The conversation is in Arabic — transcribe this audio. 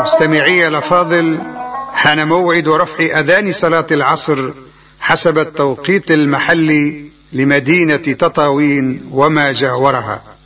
مستمعي الأفاضل، حان موعد رفع أذان صلاة العصر حسب التوقيت المحلي لمدينة تطاوين وما جاورها.